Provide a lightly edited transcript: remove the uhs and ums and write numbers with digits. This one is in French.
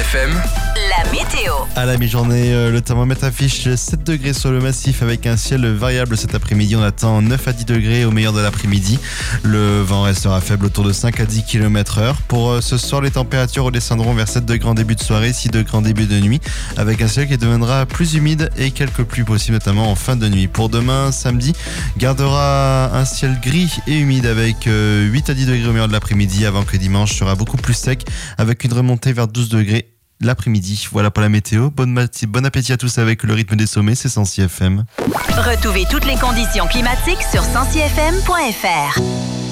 FM, la météo. À la mi-journée, le thermomètre affiche 7 degrés sur le massif avec un ciel variable cet après-midi. On attend 9 à 10 degrés au meilleur de l'après-midi. Le vent restera faible autour de 5 à 10 km/h. Pour ce soir, les températures redescendront vers 7 degrés en début de soirée, 6 degrés en début de nuit, avec un ciel qui deviendra plus humide et quelques pluies possibles, notamment en fin de nuit. Pour demain, samedi, gardera un ciel gris et humide avec 8 à 10 degrés au meilleur de l'après-midi, avant que dimanche sera beaucoup plus sec avec une remontée vers 12 degrés l'après-midi. Voilà pour la météo. Bon appétit à tous avec le rythme des sommets, c'est Sensi FM. Retrouvez toutes les conditions climatiques sur sensiFM.fr.